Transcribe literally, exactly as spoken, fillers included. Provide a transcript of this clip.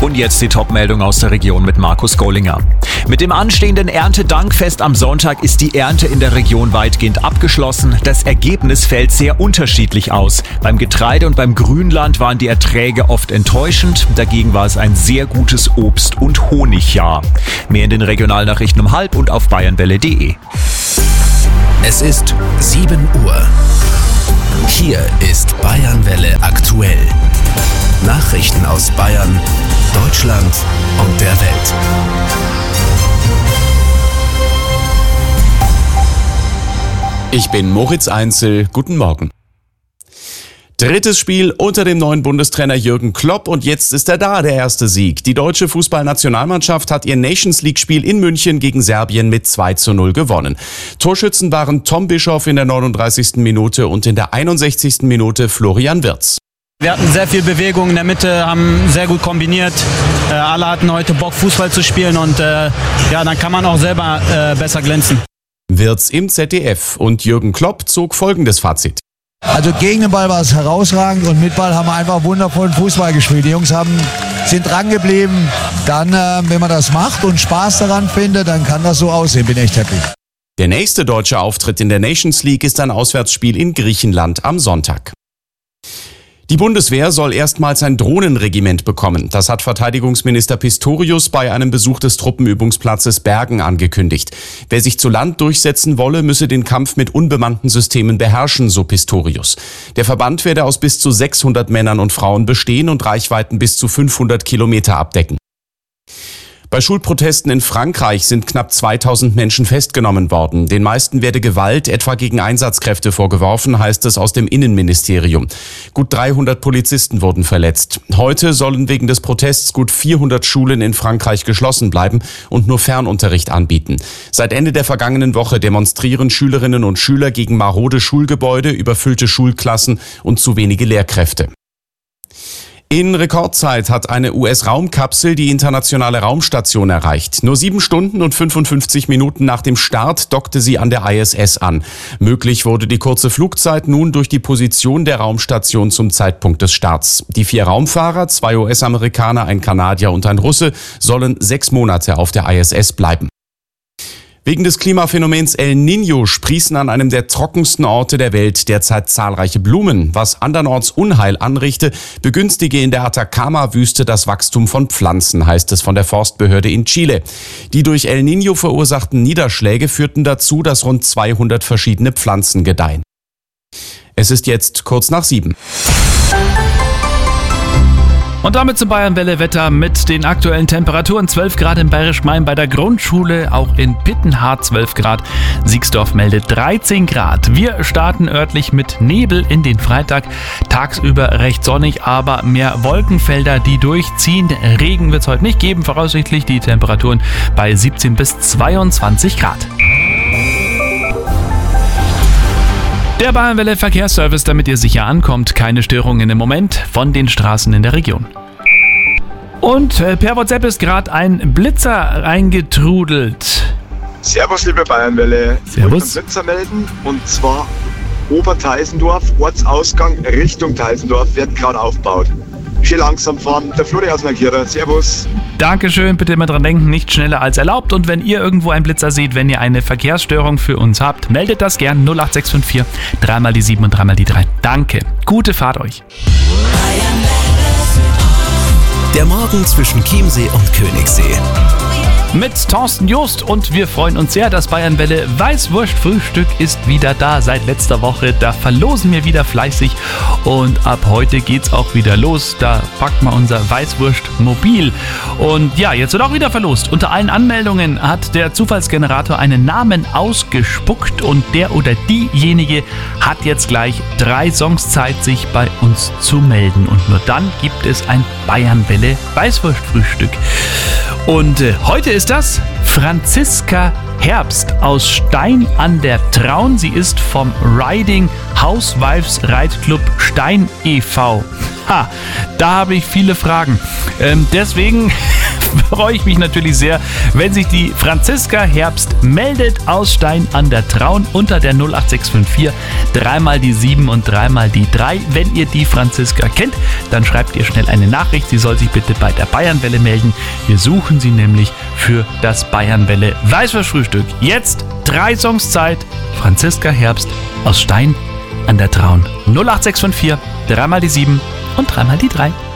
Und jetzt die Top-Meldung aus der Region mit Markus Gollinger. Mit dem anstehenden Erntedankfest am Sonntag ist die Ernte in der Region weitgehend abgeschlossen. Das Ergebnis fällt sehr unterschiedlich aus. Beim Getreide und beim Grünland waren die Erträge oft enttäuschend. Dagegen war es ein sehr gutes Obst- und Honigjahr. Mehr in den Regionalnachrichten um halb und auf bayernwelle punkt de. Es ist sieben Uhr. Hier ist Bayernwelle aktuell. Nachrichten aus Bayern, Deutschland und der Welt. Ich bin Moritz Einzel. Guten Morgen. Drittes Spiel unter dem neuen Bundestrainer Jürgen Klopp und jetzt ist er da, der erste Sieg. Die deutsche Fußballnationalmannschaft hat ihr Nations-League-Spiel in München gegen Serbien mit zwei zu null gewonnen. Torschützen waren Tom Bischoff in der neununddreißigsten Minute und in der einundsechzigsten Minute Florian Wirtz. Wir hatten sehr viel Bewegung in der Mitte, haben sehr gut kombiniert. Äh, alle hatten heute Bock, Fußball zu spielen und äh, ja, dann kann man auch selber äh, besser glänzen. Wirtz im Z D F und Jürgen Klopp zog folgendes Fazit. Also gegen den Ball war es herausragend und mit Ball haben wir einfach wundervollen Fußball gespielt. Die Jungs haben, sind dran geblieben. Dann, äh, wenn man das macht und Spaß daran findet, dann kann das so aussehen. Bin echt happy. Der nächste deutsche Auftritt in der Nations League ist ein Auswärtsspiel in Griechenland am Sonntag. Die Bundeswehr soll erstmals ein Drohnenregiment bekommen. Das hat Verteidigungsminister Pistorius bei einem Besuch des Truppenübungsplatzes Bergen angekündigt. Wer sich zu Land durchsetzen wolle, müsse den Kampf mit unbemannten Systemen beherrschen, so Pistorius. Der Verband werde aus bis zu sechshundert Männern und Frauen bestehen und Reichweiten bis zu fünfhundert Kilometer abdecken. Bei Schulprotesten in Frankreich sind knapp zweitausend Menschen festgenommen worden. Den meisten werde Gewalt, etwa gegen Einsatzkräfte, vorgeworfen, heißt es aus dem Innenministerium. Gut dreihundert Polizisten wurden verletzt. Heute sollen wegen des Protests gut vierhundert Schulen in Frankreich geschlossen bleiben und nur Fernunterricht anbieten. Seit Ende der vergangenen Woche demonstrieren Schülerinnen und Schüler gegen marode Schulgebäude, überfüllte Schulklassen und zu wenige Lehrkräfte. In Rekordzeit hat eine U S-Raumkapsel die internationale Raumstation erreicht. Nur sieben Stunden und fünfundfünfzig Minuten nach dem Start dockte sie an der I S S an. Möglich wurde die kurze Flugzeit nun durch die Position der Raumstation zum Zeitpunkt des Starts. Die vier Raumfahrer, zwei U S-Amerikaner, ein Kanadier und ein Russe, sollen sechs Monate auf der I S S bleiben. Wegen des Klimaphänomens El Niño sprießen an einem der trockensten Orte der Welt derzeit zahlreiche Blumen. Was andernorts Unheil anrichte, begünstige in der Atacama-Wüste das Wachstum von Pflanzen, heißt es von der Forstbehörde in Chile. Die durch El Niño verursachten Niederschläge führten dazu, dass rund zweihundert verschiedene Pflanzen gedeihen. Es ist jetzt kurz nach sieben. Und damit zum Bayernwelle-Wetter mit den aktuellen Temperaturen. zwölf Grad in Bayerisch-Main bei der Grundschule, auch in Pittenhardt zwölf Grad. Siegsdorf meldet dreizehn Grad. Wir starten örtlich mit Nebel in den Freitag. Tagsüber recht sonnig, aber mehr Wolkenfelder, die durchziehen. Regen wird es heute nicht geben, voraussichtlich die Temperaturen bei siebzehn bis zweiundzwanzig Grad. Der Bayernwelle Verkehrsservice, damit ihr sicher ankommt. Keine Störungen im Moment von den Straßen in der Region. Und äh, per WhatsApp ist gerade ein Blitzer reingetrudelt. Servus, liebe Bayernwelle. Servus. Ich wollte einen Blitzer melden und zwar Oberteisendorf, Ortsausgang Richtung Teisendorf wird gerade aufgebaut. Schön langsam fahren. Der Flori aus Markierer. Servus. Dankeschön, bitte immer dran denken, nicht schneller als erlaubt. Und wenn ihr irgendwo einen Blitzer seht, wenn ihr eine Verkehrsstörung für uns habt, meldet das gern null acht sechs fünf vier, dreimal die sieben und dreimal die drei. Danke. Gute Fahrt euch. Der Morgen zwischen Chiemsee und Königssee. Mit Thorsten Joost und wir freuen uns sehr, das Bayernwelle Weißwurst-Frühstück ist wieder da seit letzter Woche. Da verlosen wir wieder fleißig und ab heute geht's auch wieder los. Da packt man unser Weißwurst-Mobil. Und ja, jetzt wird auch wieder verlost. Unter allen Anmeldungen hat der Zufallsgenerator einen Namen ausgespuckt und der oder diejenige hat jetzt gleich drei Songs Zeit, sich bei uns zu melden. Und nur dann gibt es ein Bayernwelle Weißwurst-Frühstück. Und äh, heute ist das Franziska Herbst aus Stein an der Traun. Sie ist vom Riding Housewives Reitclub Stein e V Ha, da habe ich viele Fragen. Ähm, deswegen freue ich mich natürlich sehr, wenn sich die Franziska Herbst meldet aus Stein an der Traun unter der null acht sechs fünf vier, dreimal die sieben und dreimal die drei. Wenn ihr die Franziska kennt, dann schreibt ihr schnell eine Nachricht. Sie soll sich bitte bei der Bayernwelle melden. Wir suchen sie nämlich für das Bayernwelle Weißwurstfrühstück. Jetzt drei Songs Zeit. Franziska Herbst aus Stein an der Traun. null acht sechs fünf vier, dreimal die sieben und dreimal die drei.